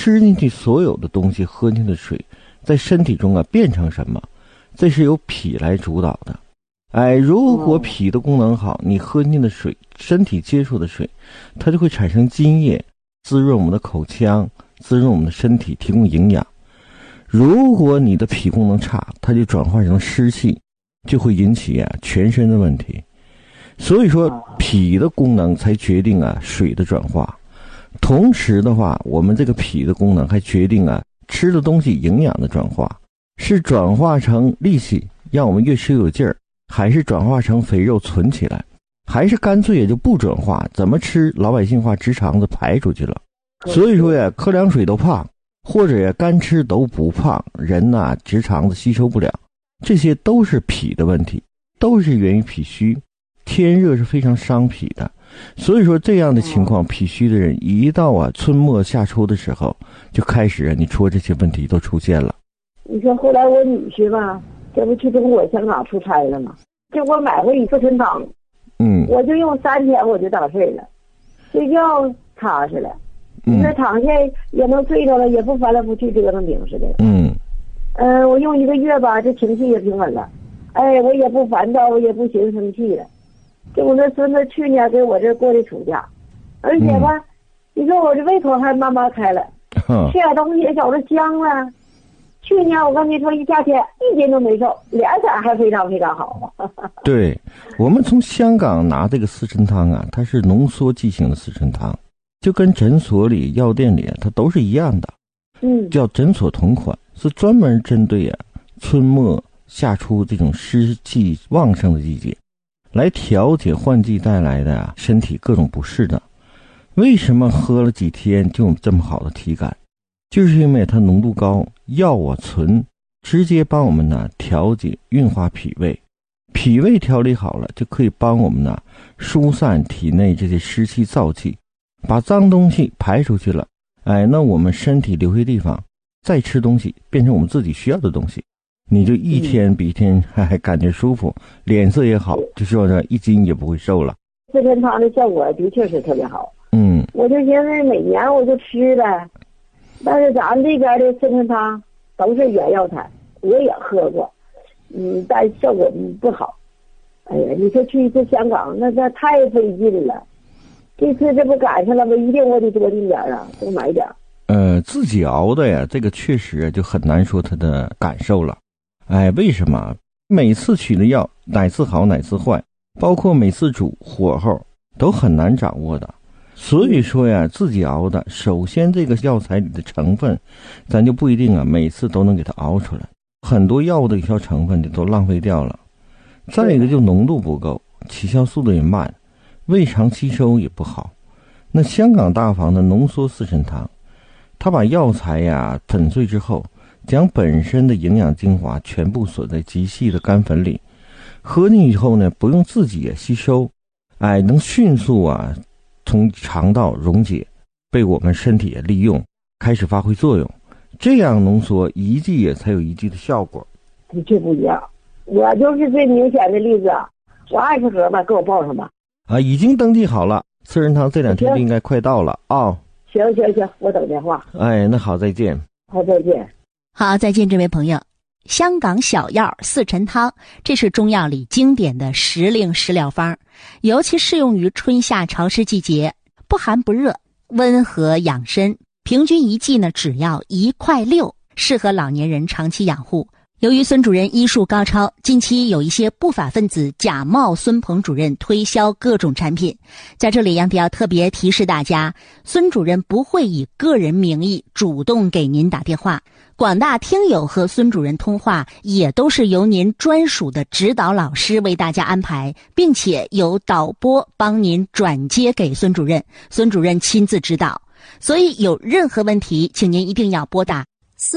吃进去所有的东西，喝进去的水，在身体中变成什么，这是由脾来主导的。如果脾的功能好，你喝进的水，身体接触的水，它就会产生津液，滋润我们的口腔，滋润我们的身体，提供营养。如果你的脾功能差，它就转化成湿气，就会引起全身的问题。所以说脾的功能才决定水的转化。同时的话，我们这个脾的功能还决定吃的东西营养的转化，是转化成力气让我们越吃越有劲儿，还是转化成肥肉存起来，还是干脆也就不转化，怎么吃老百姓话直肠子排出去了。所以说喝凉水都胖，或者干吃都不胖，人直肠子吸收不了，这些都是脾的问题，都是源于脾虚。天热是非常伤脾的，所以说这样的情况，脾虚的人一到春末夏初的时候，就开始你说这些问题都出现了。 你说后来我女婿吧，这不去中国香港出差了吗？就给我买回一四神汤，我就用3天我就打睡了，睡觉踏实了。你说躺下也能睡着了，也不翻来覆去折腾病似的。我用1个月吧，这情绪也平稳了。我也不烦躁，我也不寻思生气了。就我那孙子去年给我这过的暑假，而且吧，你说我这胃口还慢慢开了，吃点东西也觉着香了。去年我跟你说一夏天一斤都没瘦，脸色还非常非常好。 对，我们从香港拿这个四神汤它是浓缩剂型的四神汤，就跟诊所里药店里它都是一样的，叫诊所同款，是专门针对春末夏初这种湿气旺盛的季节，来调节换季带来的身体各种不适的。为什么喝了几天就有这么好的体感？就是因为它浓度高，药存，直接帮我们调节运化脾胃，脾胃调理好了，就可以帮我们疏散体内这些湿气燥气，把脏东西排出去了。那我们身体留下地方再吃东西，变成我们自己需要的东西，你就一天比一天还感觉舒服，脸色也好，就说这1斤也不会瘦了。 四神汤的效果的确是特别好。我就寻思每年我就吃呗，但是咱们这边的四神汤都是原药材，我也喝过，但效果不好。你说去一次香港，那太费劲了。这次这不赶上了吗？一定我得多订点多买点。 自己熬的呀，这个确实就很难说它的感受了。为什么？每次取的药哪次好哪次坏，包括每次煮火候都很难掌握的。所以说呀，自己熬的，首先这个药材里的成分，咱就不一定每次都能给它熬出来，很多药物的有效成分就都浪费掉了。再一个就浓度不够，起效速度也慢，胃肠吸收也不好。那香港大房的浓缩四神汤，它把药材粉碎之后，将本身的营养精华全部锁在极细的干粉里，喝进以后呢，不用自己也吸收，能迅速从肠道溶解，被我们身体也利用，开始发挥作用。这样浓缩一剂也才有一剂的效果。 的确不一样，我就是最明显的例子。我20盒吧，给我报上吧。 已经登记好了，四神汤这2天就应该快到了行，我等电话。 那好，再见。 好，再见。 好，再见，这位朋友。香港小药四神汤，这是中药里经典的时令食疗方，尤其适用于春夏潮湿季节，不寒不热，温和养身。平均一剂呢只要1块6，适合老年人长期养护。由于孙主任医术高超，近期有一些不法分子假冒孙鹏主任推销各种产品。在这里杨迪要特别提示大家，孙主任不会以个人名义主动给您打电话，广大听友和孙主任通话也都是由您专属的指导老师为大家安排，并且由导播帮您转接给孙主任，孙主任亲自指导。所以有任何问题，请您一定要拨打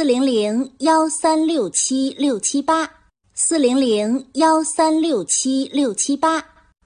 400-1367-678 400-1367-678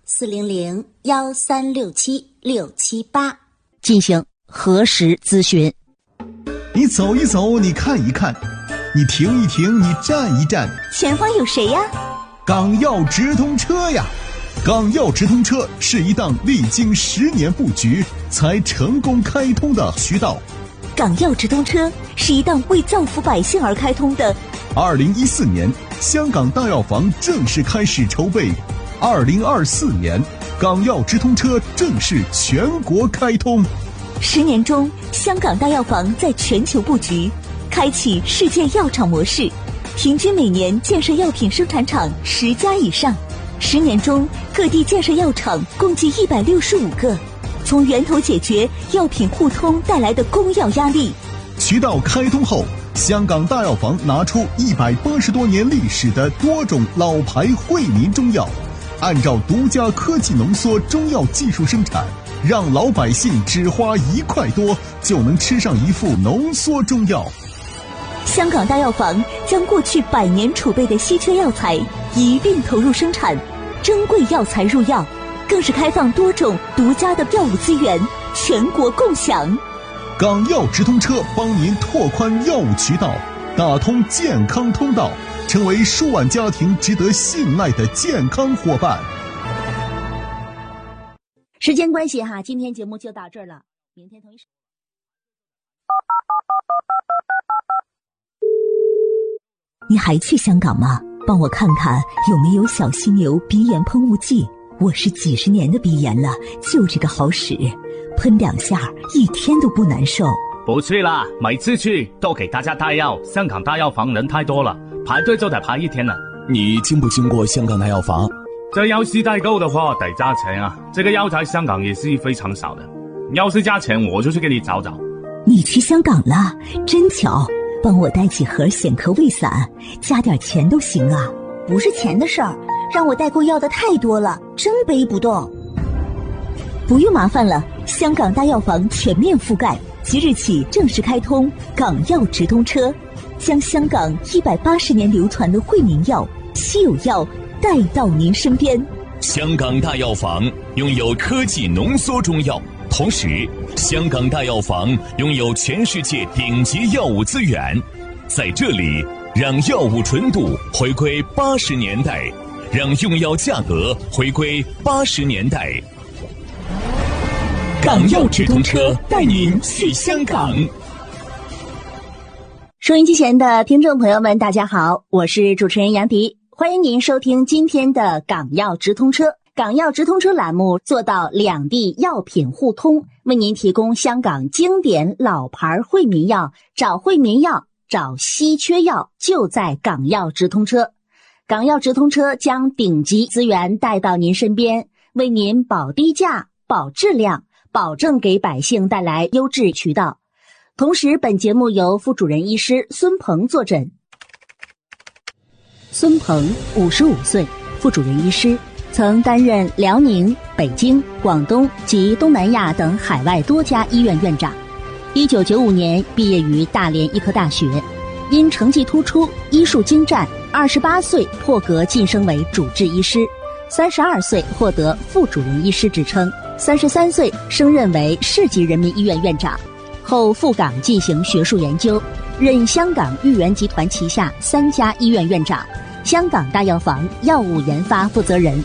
400-1367-678进行核实咨询。 你走一走，你看一看，你停一停，你站一站， 前方有谁呀？ 港药直通车呀！港药直通车是一档历经10年布局才成功开通的渠道。 港药直通车是一档为造福百姓而开通的。 2014年，香港大药房正式开始筹备；2024年，港药直通车正式全国开通。 10年中，香港大药房在全球布局，开启世界药厂模式，平均每年建设药品生产厂10家以上。10年中，各地建设药厂共计165个，从源头解决药品互通带来的供药压力。 渠道开通后，香港大药房拿出180多年历史的多种老牌惠民中药，按照独家科技浓缩中药技术生产，让老百姓只花1块多就能吃上一副浓缩中药。 香港大药房将过去100年储备的稀缺药材一并投入生产，珍贵药材入药，更是开放多种独家的药物资源，全国共享。 港药直通车帮您拓宽药物渠道，打通健康通道，成为数万家庭值得信赖的健康伙伴。 时间关系哈，今天节目就到这儿了，明天同一时间。 你还去香港吗？帮我看看有没有小犀牛鼻炎喷雾剂，我是几十年的鼻炎了，就这个好使，喷2下1天都不难受。 不去啦，每次去都给大家带药，香港大药房人太多了，排队就得排1天了。 你经不经过香港大药房？ 这药是代购的话得加钱啊，这个药材香港也是非常少的，要是加钱我就去给你找找。 你去香港了，真巧，帮我带几盒显壳胃散，加点钱都行啊。 不是钱的事儿，让我代购要的太多了，真背不动。 不用麻烦了，香港大药房全面覆盖，即日起正式开通港药直通车，将香港180年流传的惠民药、稀有药带到您身边。 香港大药房拥有科技浓缩中药，同时香港大药房拥有全世界顶级药物资源，在这里让药物纯度回归80年代，让用药价格回归80年代。港药直通车带您去香港。 收音机前的听众朋友们，大家好，我是主持人杨迪，欢迎您收听今天的港药直通车。港药直通车栏目做到两地药品互通，为您提供香港经典老牌惠民药，找惠民药，找稀缺药，就在港药直通车。港药直通车将顶级资源带到您身边，为您保低价、保质量，保证给百姓带来优质渠道。同时，本节目由副主任医师孙鹏坐诊。孙鹏55岁，副主任医师，曾担任辽宁、北京、广东及东南亚等海外多家医院院长。1995年毕业于大连医科大学，因成绩突出、医术精湛，28岁破格晋升为主治医师，32岁获得副主任医师职称，33岁升任为市级人民医院院长，后赴港进行学术研究，任香港裕源集团旗下3家医院院长，香港大药房药物研发负责人。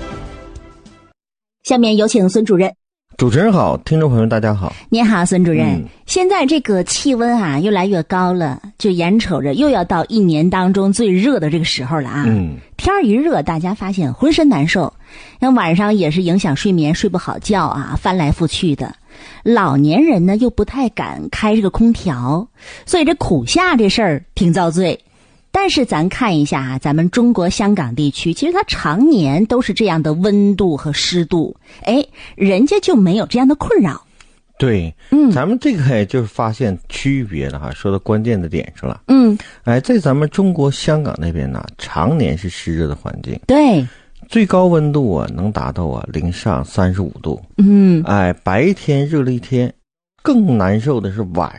下面有请孙主任。 主持人好，听众朋友大家好。 您好，孙主任。现在这个气温啊越来越高了，就眼瞅着又要到1年当中最热的这个时候了啊。天儿一热，大家发现浑身难受，那晚上也是影响睡眠，睡不好觉啊，翻来覆去的。老年人呢又不太敢开这个空调，所以这苦夏这事儿挺遭罪。但是咱看一下啊，咱们中国香港地区，其实它常年都是这样的温度和湿度，人家就没有这样的困扰。 对，咱们这个就是发现区别了哈，说到关键的点上了。在咱们中国香港那边呢，常年是湿热的环境。 对， 最高温度啊能达到零上35度。白天热了一天，更难受的是晚